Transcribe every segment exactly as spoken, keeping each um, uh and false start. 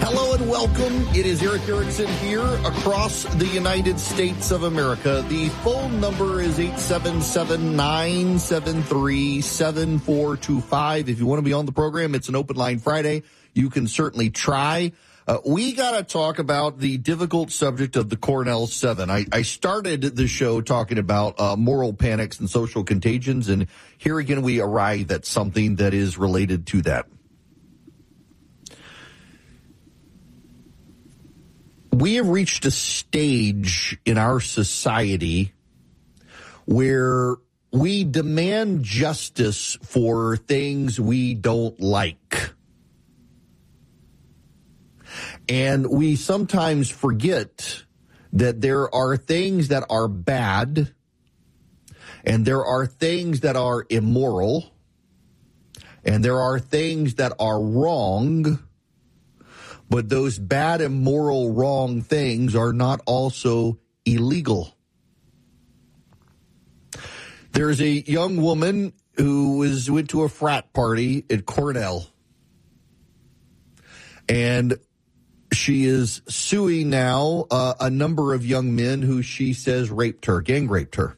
Hello and welcome. It is Eric Erickson here across the United States of America. The phone number is eight seven seven, nine seven three, seven four two five. If you want to be on the program, it's an open line Friday. You can certainly try. Uh, we got to talk about the difficult subject of the Cornell Seven. I, I started the show talking about uh, moral panics and social contagions, and here again we arrive at something that is related to that. We have reached a stage in our society where we demand justice for things we don't like. And we sometimes forget that there are things that are bad and there are things that are immoral and there are things that are wrong. But those bad, immoral, wrong things are not also illegal. There's a young woman who was went to a frat party at Cornell, and she is suing now uh, a number of young men who she says raped her, gang raped her.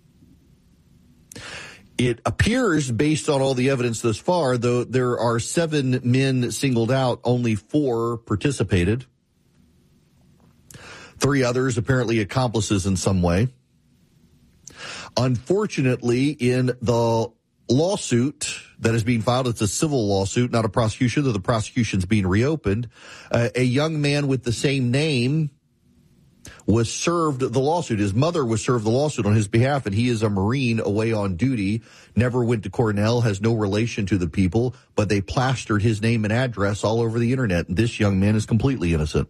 It appears, based on all the evidence thus far, though there are seven men singled out, only four participated. Three others apparently accomplices in some way. Unfortunately, in the lawsuit that is being filed, it's a civil lawsuit, not a prosecution, though the prosecution's being reopened. Uh, a young man with the same name was served the lawsuit. His mother was served the lawsuit on his behalf, and he is a Marine away on duty, never went to Cornell, has no relation to the people, but they plastered his name and address all over the internet, and this young man is completely innocent.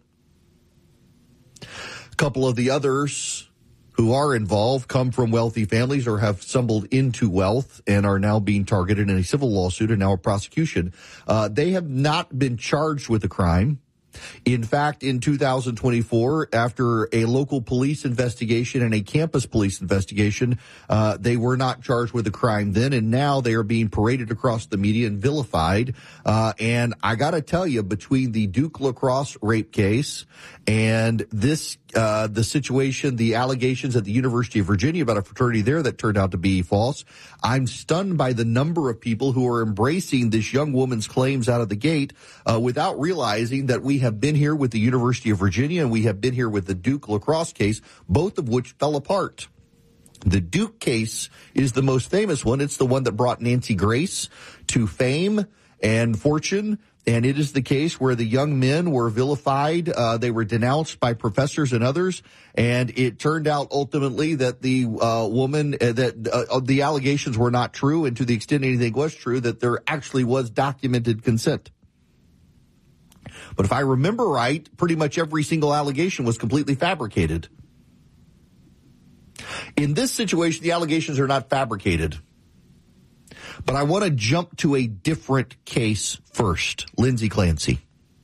A couple of the others who are involved come from wealthy families or have stumbled into wealth and are now being targeted in a civil lawsuit and now a prosecution. Uh, they have not been charged with a crime. In fact, in two thousand twenty-four, after a local police investigation and a campus police investigation, uh, they were not charged with a crime then, and now they are being paraded across the media and vilified. Uh, and I got to tell you, between the Duke lacrosse rape case and this, uh, the situation, the allegations at the University of Virginia about a fraternity there that turned out to be false, I'm stunned by the number of people who are embracing this young woman's claims out of the gate uh, without realizing that we have been here with the University of Virginia and we have been here with the Duke lacrosse case, both of which fell apart. The Duke case is the most famous one. It's the one that brought Nancy Grace to fame and fortune. And it is the case where the young men were vilified. Uh, they were denounced by professors and others. And it turned out ultimately that the uh, woman, uh, that uh, the allegations were not true. And to the extent anything was true, that there actually was documented consent. But if I remember right, pretty much every single allegation was completely fabricated. In this situation, the allegations are not fabricated. But I want to jump to a different case first. Lindsay Clancy.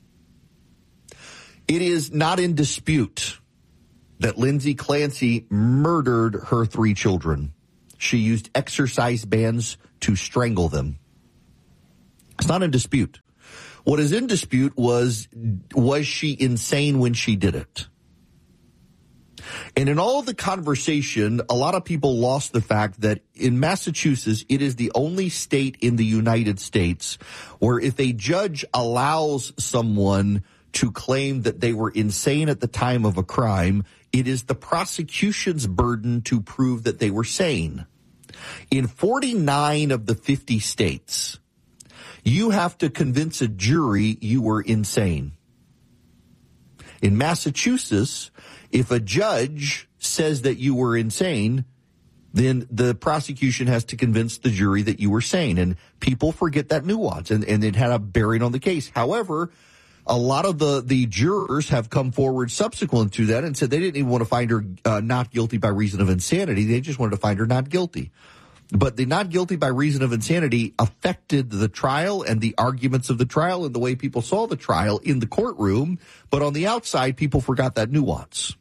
It is not in dispute that Lindsay Clancy murdered her three children. She used exercise bands to strangle them. It's not in dispute. What is in dispute was, was she insane when she did it? And in all of the conversation, a lot of people lost the fact that in Massachusetts, it is the only state in the United States where if a judge allows someone to claim that they were insane at the time of a crime, it is the prosecution's burden to prove that they were sane. In forty-nine of the fifty states, you have to convince a jury you were insane. In Massachusetts, if a judge says that you were insane, then the prosecution has to convince the jury that you were sane. And people forget that nuance, and, and it had a bearing on the case. However, a lot of the, the jurors have come forward subsequent to that and said they didn't even want to find her uh, not guilty by reason of insanity. They just wanted to find her not guilty. But the not guilty by reason of insanity affected the trial and the arguments of the trial and the way people saw the trial in the courtroom. But on the outside, people forgot that nuance.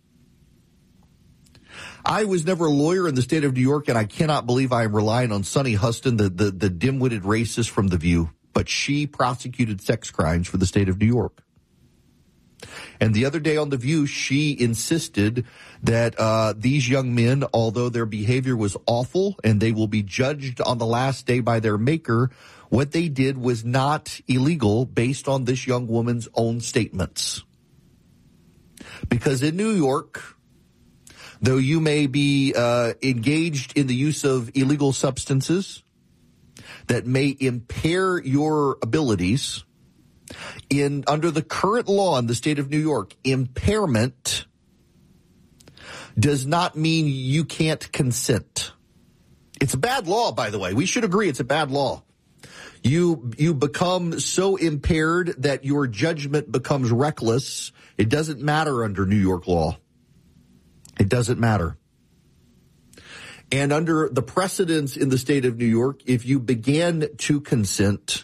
I was never a lawyer in the state of New York, and I cannot believe I am relying on Sunny Huston, the, the, the dim-witted racist from The View. But she prosecuted sex crimes for the state of New York. And the other day on The View, she insisted that uh, these young men, although their behavior was awful and they will be judged on the last day by their maker, what they did was not illegal based on this young woman's own statements. Because in New York, though you may be uh, engaged in the use of illegal substances that may impair your abilities, in under the current law in the state of New York, impairment does not mean you can't consent. It's a bad law, by the way. We should agree it's a bad law. You you become so impaired that your judgment becomes reckless. It doesn't matter under New York law. It doesn't matter. And under the precedents in the state of New York, if you began to consent,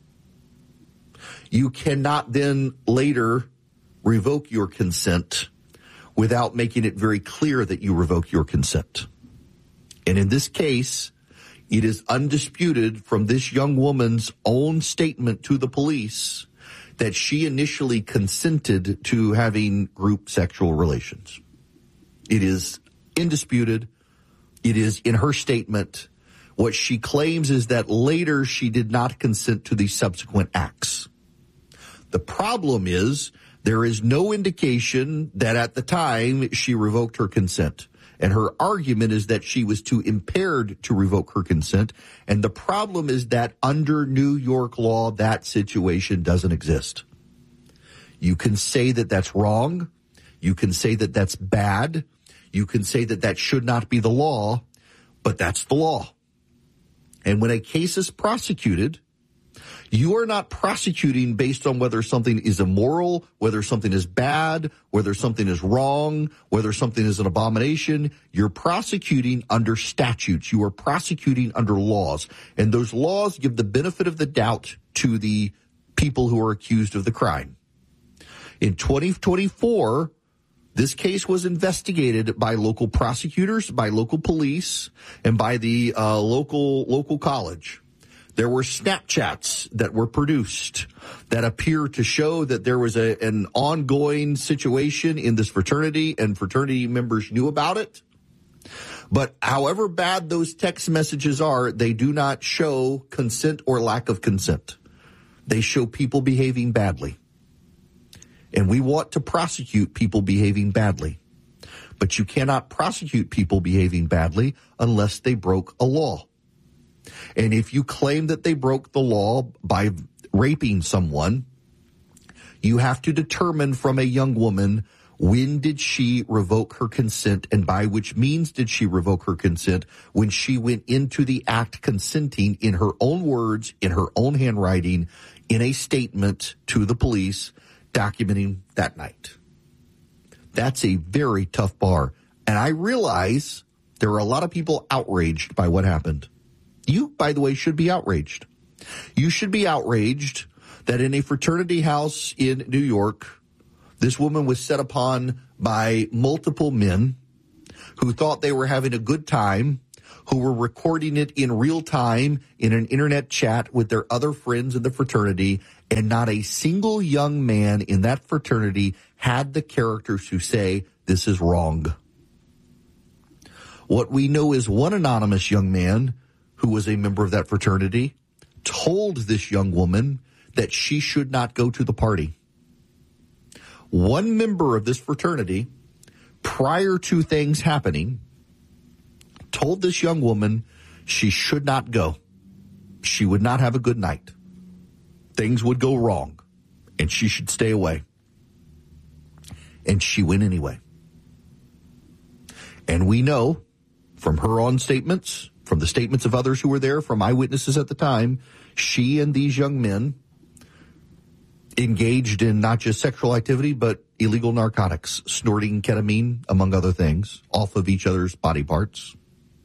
you cannot then later revoke your consent without making it very clear that you revoke your consent. And in this case, it is undisputed from this young woman's own statement to the police that she initially consented to having group sexual relations. It is indisputed. It is in her statement. What she claims is that later she did not consent to the subsequent acts. The problem is there is no indication that at the time she revoked her consent. And her argument is that she was too impaired to revoke her consent. And the problem is that under New York law, that situation doesn't exist. You can say that that's wrong. You can say that that's bad. You can say that that should not be the law, but that's the law. And when a case is prosecuted, you are not prosecuting based on whether something is immoral, whether something is bad, whether something is wrong, whether something is an abomination. You're prosecuting under statutes. You are prosecuting under laws. And those laws give the benefit of the doubt to the people who are accused of the crime. In twenty twenty-four, this case was investigated by local prosecutors, by local police, and by the uh, local local college. There were Snapchats that were produced that appear to show that there was a, an ongoing situation in this fraternity, and fraternity members knew about it. But however bad those text messages are, they do not show consent or lack of consent. They show people behaving badly. And we want to prosecute people behaving badly. But you cannot prosecute people behaving badly unless they broke a law. And if you claim that they broke the law by raping someone, you have to determine from a young woman, when did she revoke her consent, and by which means did she revoke her consent when she went into the act consenting in her own words, in her own handwriting, in a statement to the police documenting that night. That's a very tough bar. And I realize there are a lot of people outraged by what happened. You, by the way, should be outraged. You should be outraged that in a fraternity house in New York, this woman was set upon by multiple men who thought they were having a good time, who were recording it in real time in an internet chat with their other friends in the fraternity, and not a single young man in that fraternity had the character to say, this is wrong. What we know is one anonymous young man who was a member of that fraternity told this young woman that she should not go to the party. One member of this fraternity, prior to things happening, told this young woman she should not go. She would not have a good night. Things would go wrong, and she should stay away. And she went anyway. And we know from her own statements, from the statements of others who were there, from eyewitnesses at the time, she and these young men engaged in not just sexual activity, but illegal narcotics, snorting ketamine, among other things, off of each other's body parts.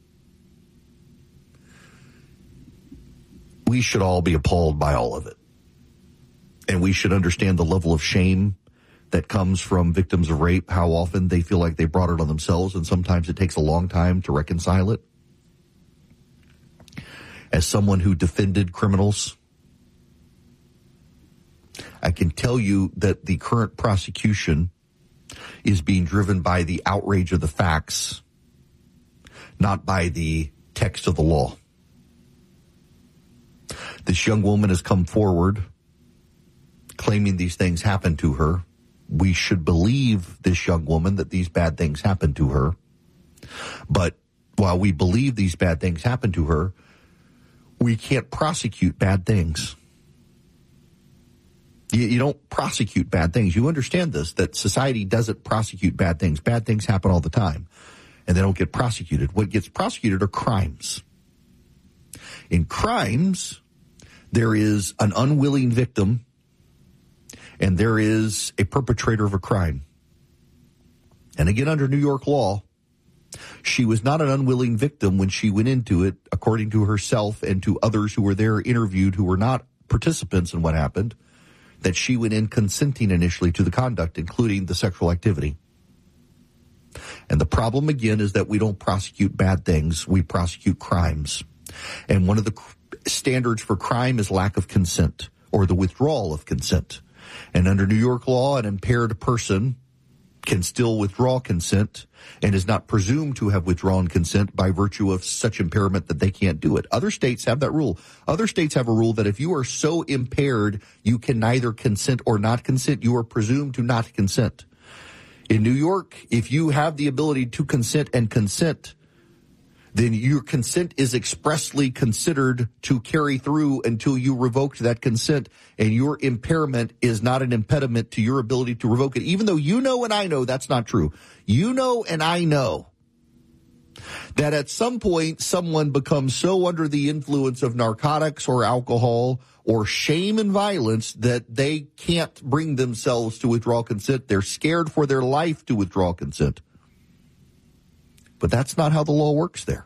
We should all be appalled by all of it. And we should understand the level of shame that comes from victims of rape, how often they feel like they brought it on themselves, and sometimes it takes a long time to reconcile it. As someone who defended criminals, I can tell you that the current prosecution is being driven by the outrage of the facts, not by the text of the law. This young woman has come forward claiming these things happened to her. We should believe this young woman that these bad things happened to her. But while we believe these bad things happened to her, we can't prosecute bad things. You, you don't prosecute bad things. You understand this, that society doesn't prosecute bad things. Bad things happen all the time, and they don't get prosecuted. What gets prosecuted are crimes. In crimes, there is an unwilling victim, and there is a perpetrator of a crime. And again, under New York law, she was not an unwilling victim when she went into it, according to herself and to others who were there interviewed who were not participants in what happened, that she went in consenting initially to the conduct, including the sexual activity. And the problem, again, is that we don't prosecute bad things. We prosecute crimes. And one of the standards for crime is lack of consent, or the withdrawal of consent. And under New York law, an impaired person can still withdraw consent and is not presumed to have withdrawn consent by virtue of such impairment that they can't do it. Other states have that rule. Other states have a rule that if you are so impaired you can neither consent or not consent, you are presumed to not consent. In New York, if you have the ability to consent and consent, then your consent is expressly considered to carry through until you revoked that consent, and your impairment is not an impediment to your ability to revoke it, even though you know and I know that's not true. You know and I know that at some point someone becomes so under the influence of narcotics or alcohol or shame and violence that they can't bring themselves to withdraw consent. They're scared for their life to withdraw consent. But that's not how the law works there.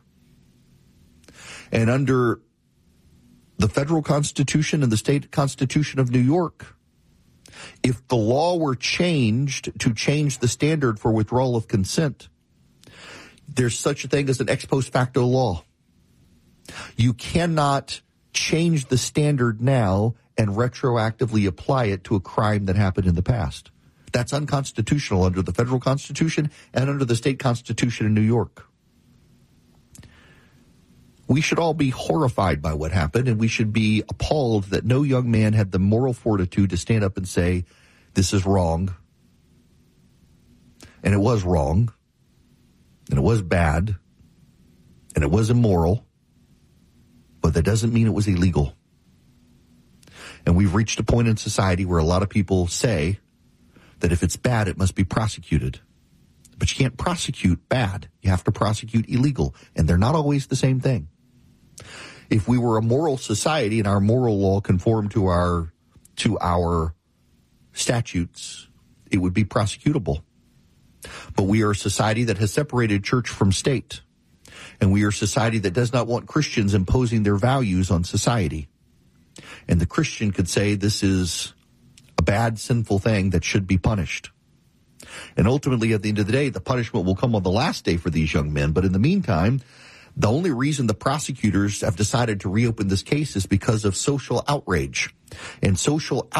And under the federal Constitution and the state Constitution of New York, if the law were changed to change the standard for withdrawal of consent, there's such a thing as an ex post facto law. You cannot change the standard now and retroactively apply it to a crime that happened in the past. That's unconstitutional under the federal Constitution and under the state Constitution in New York. We should all be horrified by what happened, and we should be appalled that no young man had the moral fortitude to stand up and say, this is wrong. And it was wrong. And it was bad. And it was immoral. But that doesn't mean it was illegal. And we've reached a point in society where a lot of people say that if it's bad, it must be prosecuted. But you can't prosecute bad. You have to prosecute illegal. And they're not always the same thing. If we were a moral society and our moral law conformed to our to our statutes, it would be prosecutable. But we are a society that has separated church from state. And we are a society that does not want Christians imposing their values on society. And the Christian could say this is a bad, sinful thing that should be punished. And ultimately, at the end of the day, the punishment will come on the last day for these young men. But in the meantime, the only reason the prosecutors have decided to reopen this case is because of social outrage. And social outrage